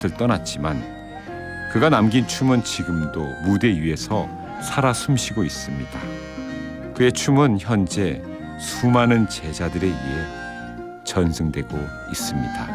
떠났지만 그가 남긴 춤은 지금도 무대 위에서 살아 숨쉬고 있습니다. 그의 춤은 현재 수많은 제자들에 의해 전승되고 있습니다.